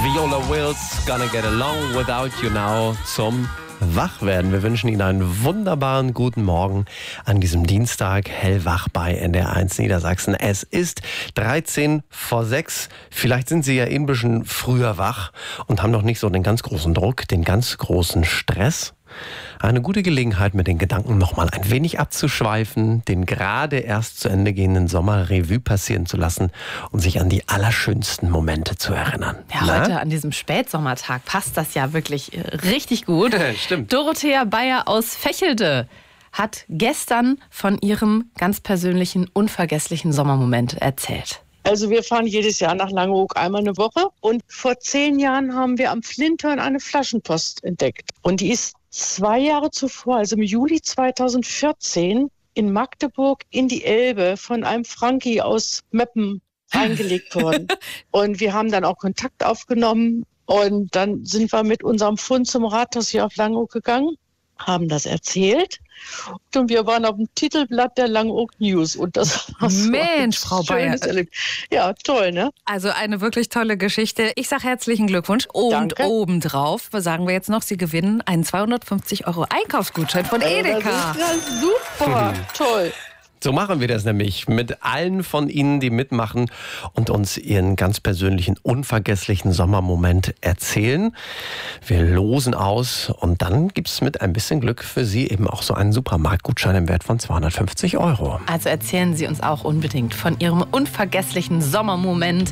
Viola Wills, Gonna Get Along Without You Now zum Wachwerden. Wir wünschen Ihnen einen wunderbaren guten Morgen an diesem Dienstag, hellwach bei NDR1 Niedersachsen. Es ist 13 vor 6. Vielleicht sind Sie ja ein bisschen früher wach und haben noch nicht so den ganz großen Druck, den ganz großen Stress. Eine gute Gelegenheit, mit den Gedanken noch mal ein wenig abzuschweifen, den gerade erst zu Ende gehenden Sommer Revue passieren zu lassen und sich an die allerschönsten Momente zu erinnern. Ja, heute an diesem Spätsommertag passt das ja wirklich richtig gut. Stimmt. Dorothea Bayer aus Vechelde hat gestern von ihrem ganz persönlichen, unvergesslichen Sommermoment erzählt. Also wir fahren jedes Jahr nach Langeoog einmal eine Woche. Und vor 10 Jahren haben wir am Flinthorn eine Flaschenpost entdeckt. Und die ist 2 Jahre zuvor, also im Juli 2014, in Magdeburg in die Elbe von einem Franki aus Meppen eingelegt worden. Und wir haben dann auch Kontakt aufgenommen. Und dann sind wir mit unserem Fund zum Rathaus hier auf Langeoog gegangen, haben das erzählt. Und wir waren auf dem Titelblatt der Langeoog News. Und das war so Mensch, Frau Bayer. Ja, toll, ne? Also eine wirklich tolle Geschichte. Ich sage herzlichen Glückwunsch. Und Danke. Obendrauf sagen wir jetzt noch, Sie gewinnen einen 250 € Einkaufsgutschein von Edeka. Das ist ja super, toll. So machen wir das nämlich mit allen von Ihnen, die mitmachen und uns ihren ganz persönlichen, unvergesslichen Sommermoment erzählen. Wir losen aus und dann gibt es mit ein bisschen Glück für Sie eben auch so einen Supermarktgutschein im Wert von 250 €. Also erzählen Sie uns auch unbedingt von Ihrem unvergesslichen Sommermoment.